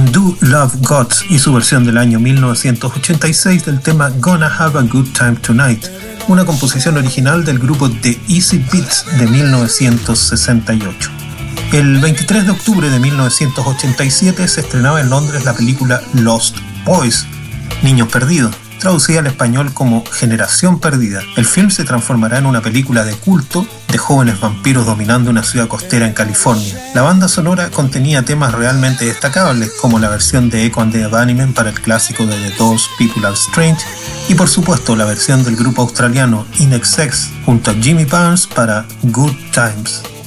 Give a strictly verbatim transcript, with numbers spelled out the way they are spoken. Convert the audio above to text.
Do Love God y su versión del año mil novecientos ochenta y seis del tema Gonna Have a Good Time Tonight, una composición original del grupo The Easy Beats de mil novecientos sesenta y ocho. El veintitrés de octubre de mil novecientos ochenta y siete se estrenaba en Londres la película Lost Boys, Niños Perdidos, traducida al español como Generación Perdida. El film se transformará en una película de culto de jóvenes vampiros dominando una ciudad costera en California. La banda sonora contenía temas realmente destacables, como la versión de Echo and the Bunnymen para el clásico de The Doors People Are Strange, y por supuesto la versión del grupo australiano In Excess junto a Jimmy Barnes para Good Times.